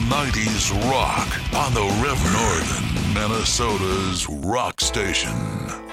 90s rock on the River Northern, Minnesota's rock station.